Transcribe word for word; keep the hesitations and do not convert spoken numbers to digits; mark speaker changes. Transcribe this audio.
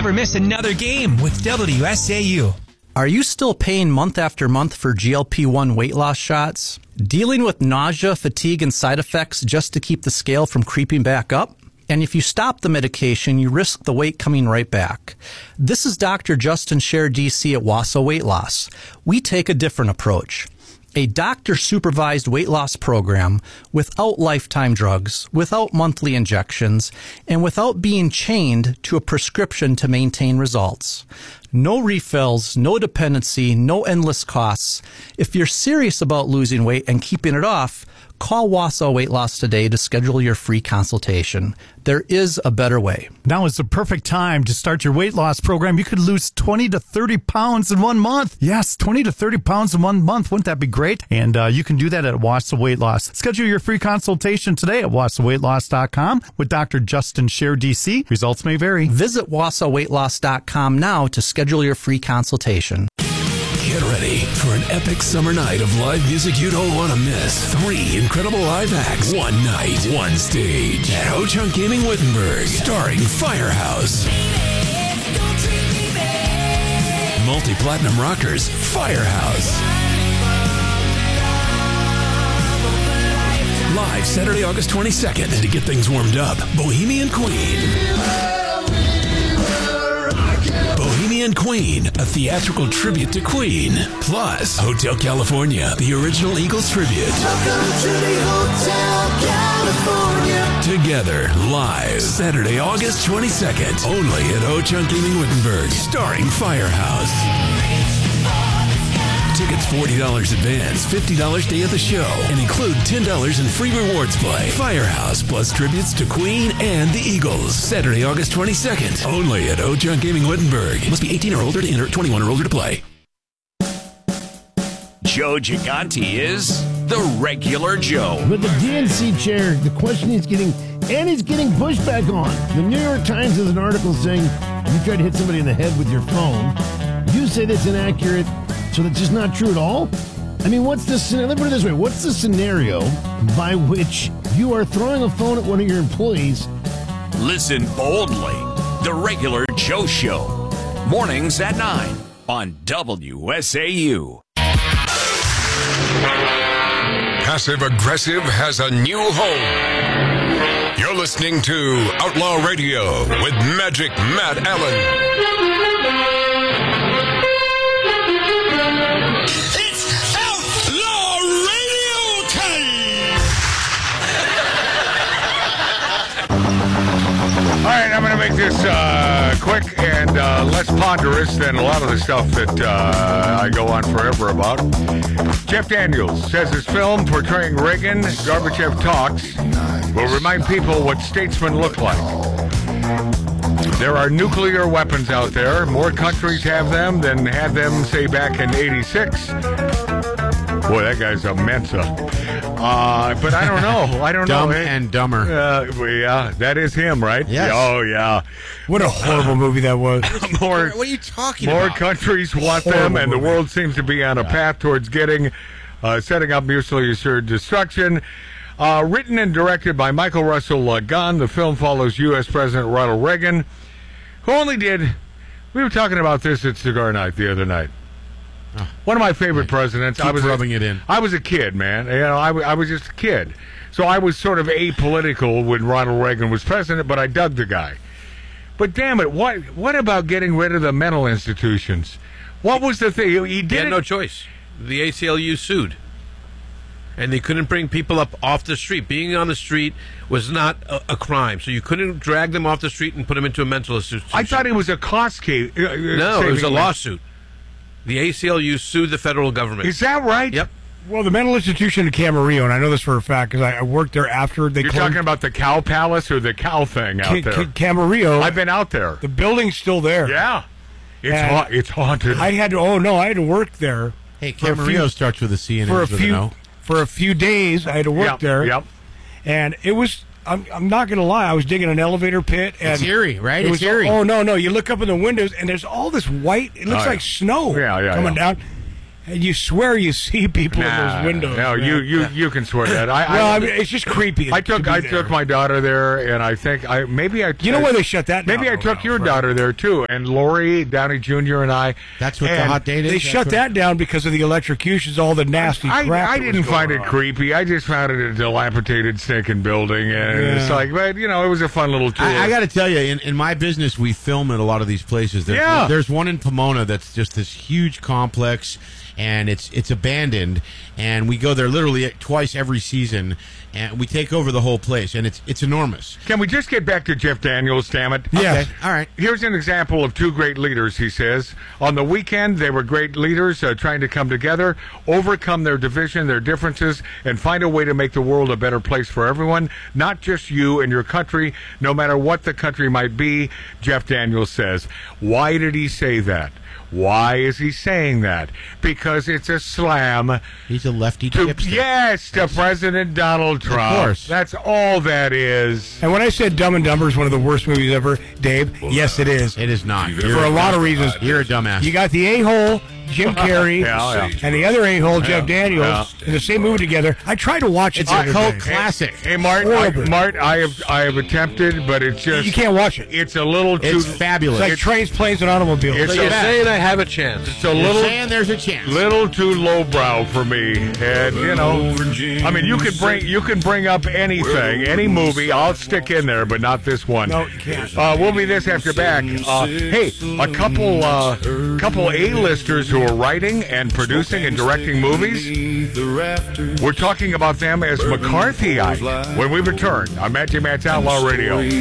Speaker 1: never miss another game with W S A U.
Speaker 2: Are you still paying month after month for G L P one weight loss shots? Dealing with nausea, fatigue, and side effects just to keep the scale from creeping back up? And if you stop the medication, you risk the weight coming right back. This is Doctor Justin Scher, D C at Wausau Weight Loss. We take a different approach. A doctor-supervised weight loss program without lifetime drugs, without monthly injections, and without being chained to a prescription to maintain results. No refills, no dependency, no endless costs. If you're serious about losing weight and keeping it off, call Wausau Weight Loss today to schedule your free consultation. There is a better way.
Speaker 3: Now is the perfect time to start your weight loss program. You could lose twenty to thirty pounds in one month. Yes, twenty to thirty pounds in one month. Wouldn't that be great? And uh, you can do that at Wausau Weight Loss. Schedule your free consultation today at wausau weight loss dot com with Doctor Justin Scher, D C. Results may vary.
Speaker 2: Visit wausau weight loss dot com now to schedule your free consultation.
Speaker 4: Get ready for an epic summer night of live music you don't want to miss. Three incredible live acts, one night, one stage at Ho-Chunk Gaming Wittenberg, starring Firehouse. Multi-platinum rockers, Firehouse. Live Saturday, August twenty-second. And to get things warmed up, Bohemian Queen. Bohemian Queen, a theatrical tribute to Queen. Plus, Hotel California, the original Eagles tribute. Welcome to the Hotel California. Together, live, Saturday, August twenty-second. Only at Ho-Chunk Gaming Wittenberg, starring Firehouse. Tickets forty dollars advance, fifty dollars day of the show, and include ten dollars in free rewards play. Firehouse plus tributes to Queen and the Eagles. Saturday, August twenty-second. Only at Ho-Chunk Gaming Wittenberg. Must be eighteen or older to enter, twenty-one or older to play.
Speaker 5: Joe Gigante is the regular Joe.
Speaker 6: With the D N C chair, the question he's getting, and he's getting pushback on. The New York Times has an article saying you tried to hit somebody in the head with your phone. You say that's inaccurate. So that's just not true at all? I mean, what's the scenario? Let me put it this way. What's the scenario by which you are throwing a phone at one of your employees?
Speaker 5: Listen boldly. The regular Joe Show. Mornings at nine on W S A U.
Speaker 7: Passive Aggressive has a new home. You're listening to Outlaw Radio with Magic Matt Allen.
Speaker 8: All right, I'm going to make this uh, quick and uh, less ponderous than a lot of the stuff that uh, I go on forever about. Jeff Daniels says his film portraying Reagan, Gorbachev talks will remind people what statesmen look like. There are nuclear weapons out there. More countries have them than had them, say, back in eighty-six. Boy, that guy's a Mensa. Uh, but I don't know. I don't
Speaker 9: Dumb
Speaker 8: know.
Speaker 9: Dumb and Dumber.
Speaker 8: Uh, well, yeah, that is him, right?
Speaker 9: Yes.
Speaker 8: Oh, yeah.
Speaker 6: What a horrible movie that was.
Speaker 8: more,
Speaker 9: what are you talking
Speaker 8: more
Speaker 9: about?
Speaker 8: More countries want
Speaker 6: Horrible
Speaker 8: them, and
Speaker 6: movie.
Speaker 8: the world seems to be on a
Speaker 9: Yeah.
Speaker 8: path towards getting, uh, setting up mutually assured destruction. Uh, written and directed by Michael Russell uh, Gunn, the film follows U S President Ronald Reagan, who only did, we were talking about this at Cigar Night the other night. One of my favorite
Speaker 9: Right.
Speaker 8: presidents.
Speaker 9: Keep
Speaker 8: I was
Speaker 9: rubbing
Speaker 8: a,
Speaker 9: it in.
Speaker 8: I was a kid, man. You know, I, w- I was just a kid, so I was sort of apolitical when Ronald Reagan was president. But I dug the guy. But damn it, what what about getting rid of the mental institutions? What was the thing? He did
Speaker 10: He had
Speaker 8: it-
Speaker 10: no choice. The A C L U sued. And they couldn't bring people up off the street. Being on the street was not a, a crime. So you couldn't drag them off the street and put them into a mental institution.
Speaker 8: I thought it was a cost case. Uh,
Speaker 10: No, it was a lawsuit. The A C L U sued the federal government.
Speaker 8: Is that right?
Speaker 10: Yep.
Speaker 6: Well, the mental institution in Camarillo, and I know this for a fact because I, I worked there after they
Speaker 8: You're
Speaker 6: closed.
Speaker 8: talking about the cow palace or the cow thing out
Speaker 6: Ca-
Speaker 8: there?
Speaker 6: Ca- Camarillo.
Speaker 8: I've been out there.
Speaker 6: The building's still there.
Speaker 8: Yeah. It's
Speaker 6: And
Speaker 8: ha- it's haunted.
Speaker 6: I had to. Oh no, I had to work there.
Speaker 9: Hey,
Speaker 6: for a
Speaker 9: Camarillo
Speaker 6: few-
Speaker 9: starts with a C and
Speaker 6: for a
Speaker 9: ends with an
Speaker 6: few
Speaker 9: O.
Speaker 6: for a few days. I had to work
Speaker 8: Yep,
Speaker 6: there.
Speaker 8: Yep.
Speaker 6: And it was. I'm, I'm not going to lie. I was digging an elevator pit. And
Speaker 9: It's eerie, right?
Speaker 6: It
Speaker 9: It's
Speaker 6: was,
Speaker 9: eerie.
Speaker 6: Oh no, no! You look up in the windows, and there's all this white. It looks
Speaker 8: Oh, yeah.
Speaker 6: like snow
Speaker 8: Yeah, yeah,
Speaker 6: coming
Speaker 8: yeah.
Speaker 6: down.
Speaker 9: and you swear you see people
Speaker 8: Nah,
Speaker 9: in those windows.
Speaker 8: No, you you
Speaker 9: Yeah.
Speaker 8: you can swear that. I,
Speaker 9: Well,
Speaker 8: I,
Speaker 9: I mean, it's just creepy.
Speaker 8: I took
Speaker 9: to be
Speaker 8: I
Speaker 9: there.
Speaker 8: took my daughter there, and I think I maybe I.
Speaker 9: You know why they shut that down?
Speaker 8: Maybe I
Speaker 9: though,
Speaker 8: took
Speaker 9: now,
Speaker 8: your
Speaker 9: right?
Speaker 8: daughter there too, and Lori Downey Junior and I.
Speaker 11: That's what the
Speaker 8: and
Speaker 11: hot date is.
Speaker 9: They
Speaker 11: That's
Speaker 9: shut
Speaker 11: what-
Speaker 9: that down because of the electrocutions, all the nasty
Speaker 8: I,
Speaker 9: crap.
Speaker 8: I
Speaker 9: that
Speaker 8: didn't
Speaker 9: was
Speaker 8: find
Speaker 9: going
Speaker 8: it
Speaker 9: on.
Speaker 8: creepy. I just found it a dilapidated, stinking building, and it's
Speaker 9: Yeah.
Speaker 8: like, but you know, it was a fun little tour.
Speaker 11: I, I got to tell you, in, in my business, we film at a lot of these places. There's,
Speaker 8: Yeah.
Speaker 11: there's one in Pomona that's just this huge complex, and it's it's abandoned, and we go there literally twice every season, and we take over the whole place, and it's it's enormous.
Speaker 8: Can we just get back to Jeff Daniels, damn it?
Speaker 9: Yeah.
Speaker 11: Okay, all right.
Speaker 8: Here's an example of two great leaders, he says. On the weekend, they were great leaders uh, trying to come together, overcome their division, their differences, and find a way to make the world a better place for everyone, not just you and your country, no matter what the country might be, Jeff Daniels says. Why did he say that? Why is he saying that? Because it's a slam
Speaker 11: He's a lefty
Speaker 8: to,
Speaker 11: chipster.
Speaker 8: yes, to President Donald Trump.
Speaker 11: course.
Speaker 8: That's all that is.
Speaker 9: And when I said Dumb and Dumber is one of the worst movies ever, Dave, yes, it is.
Speaker 11: It is not.
Speaker 9: For a lot of reasons.
Speaker 11: You're a dumbass.
Speaker 9: You got the a-hole, Jim Carrey,
Speaker 8: Yeah, yeah.
Speaker 9: and the other a-hole, Jeff Daniels,
Speaker 8: yeah.
Speaker 9: in the same movie together. I tried to watch it.
Speaker 11: It's
Speaker 9: the
Speaker 11: a
Speaker 9: other
Speaker 11: cult
Speaker 9: day.
Speaker 11: classic.
Speaker 8: Hey, Mart, I,
Speaker 9: Horrible.
Speaker 8: Mart, I have I have attempted, but it's just
Speaker 9: You can't watch it.
Speaker 8: It's a little too.
Speaker 11: It's fabulous.
Speaker 9: It's like trains, planes, and automobiles.
Speaker 8: It's
Speaker 10: So
Speaker 8: a,
Speaker 10: you're saying I have a chance.
Speaker 8: it's a
Speaker 11: You're
Speaker 8: little
Speaker 11: saying there's a chance.
Speaker 8: little too lowbrow for me, and you know, I mean, you can bring you can bring up anything, any movie. I'll stick in there, but not this one.
Speaker 9: No, you can't.
Speaker 8: Uh, we'll be this after back. Uh, hey, a couple uh, couple A-listers who are writing and producing and directing movies. We're talking about them as McCarthyite when we return on Matty Matt's Outlaw Radio.